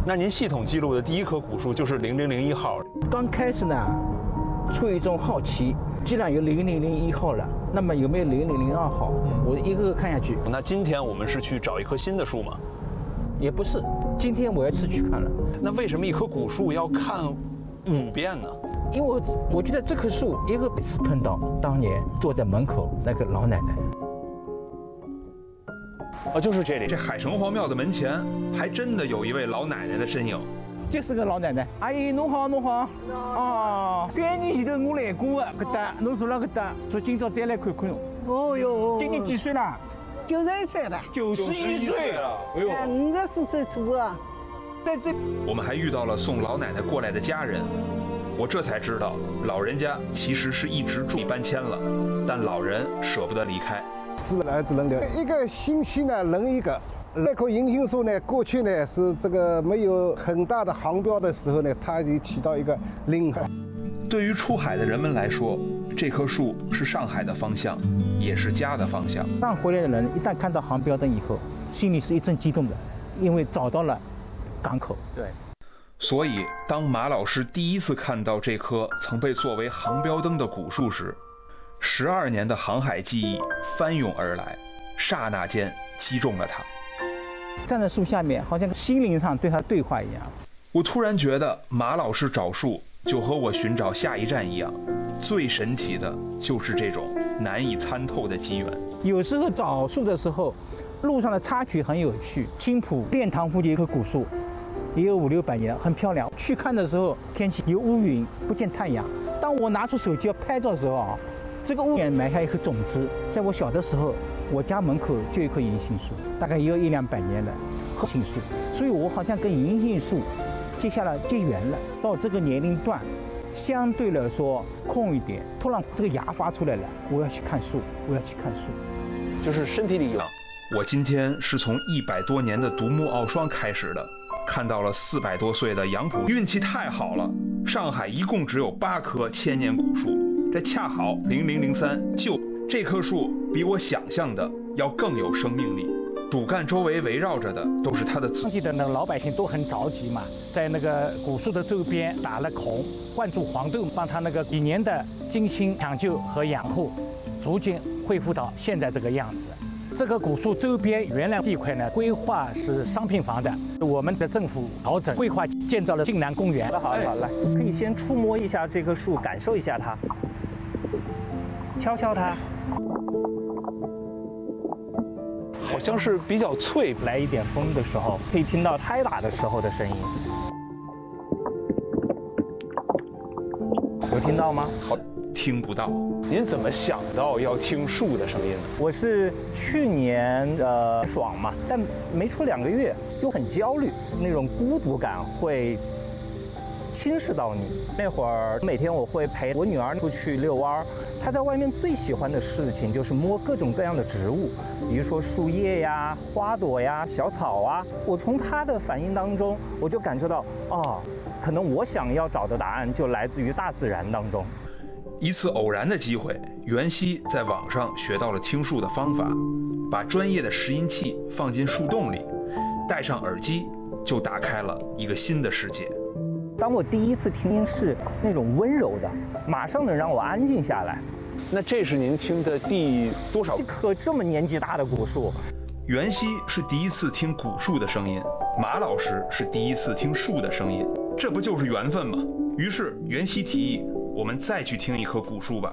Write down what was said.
那您系统记录的第一棵古树就是0001号。 刚开始呢，出于一种好奇，既然有0001号了，那么有没有0002号？我一个个看下去。 那今天我们是去找一棵新的树吗？ 也不是，今天我要去看了。 那为什么一棵古树要看5遍呢？ 因为我觉得这棵树一个次碰到当年坐在门口那个老奶奶。 就是这里。 这海城隍庙的门前还真的有一位老奶奶的身影。 就是个老奶奶，阿姨侬好，侬好。哦，3年前头我来过的，搿搭侬住了搿搭，所以今朝再来看看。 哦哟， 今年几岁了 ？91岁了。 91岁了。 哎呦 ，54岁出啊。 在这， 我们还遇到了送老奶奶过来的家人。我这才知道，老人家其实是一直搬迁了，但老人舍不得离开。 4个儿子轮流，一个星期呢轮一个。那棵银杏树呢，过去呢是这个没有很大的航标的时候呢，它就起到一个领航。 对于出海的人们来说，这棵树是上海的方向，也是家的方向。 刚回来的人一旦看到航标灯以后，心里是一阵激动的，因为找到了港口。 对。 所以，当马老师第一次看到这棵曾被作为航标灯的古树时，12年的航海记忆翻涌而来，刹那间击中了他。 站在树下面，好像心灵上对他对话一样。 我突然觉得马老师找树就和我寻找下一站一样，最神奇的就是这种难以参透的机缘。 有时候找树的时候，路上的插曲很有趣。青浦练塘附近一棵古树，也有500-600年，很漂亮。去看的时候，天气有乌云，不见太阳。当我拿出手机要拍照的时候啊，这个屋檐埋下一颗种子。在我小的时候，我家门口就有一棵银杏树，大概也有100-200年的银杏树，所以我好像跟银杏树结缘了。到这个年龄段，相对来说空一点，突然这个芽发出来了，我要去看树，我要去看树， 就是身体里有。 我今天是从100多年的独木傲霜开始的，看到了400多岁的杨浦，运气太好了。上海一共只有8棵千年古树，这恰好0003就这棵树比我想象的要更有生命力。主干周围围绕着的都是它的当地的那个老百姓都很着急嘛，在那个古树的周边打了孔，灌注黄豆，帮它那个几年的精心抢救和养护，逐渐恢复到现在这个样子。这个古树周边原来地块呢，规划是商品房的，我们的政府调整规划建造了晋南公园。 好了，可以先触摸一下这棵树，感受一下它，敲敲它， 好像是比较脆。 来一点风的时候，可以听到拍打的时候的声音，有听到吗？ 听不到。 您怎么想到要听树的声音呢？ 我是去年爽嘛，但没出2个月，又很焦虑，那种孤独感会侵蚀到你。那会儿每天我会陪我女儿出去遛弯，她在外面最喜欢的事情就是摸各种各样的植物，比如说树叶呀、花朵呀、小草啊。我从她的反应当中，我就感受到，可能我想要找的答案就来自于大自然当中。 一次偶然的机会，袁熙在网上学到了听树的方法，把专业的拾音器放进树洞里，戴上耳机，就打开了一个新的世界。 当我第一次听音是那种温柔的，马上能让我安静下来。 那这是您听的第多少棵这么年纪大的古树？ 袁熙是第一次听古树的声音，马老师是第一次听树的声音，这不就是缘分吗？于是袁熙提议，我们再去听一棵古树吧。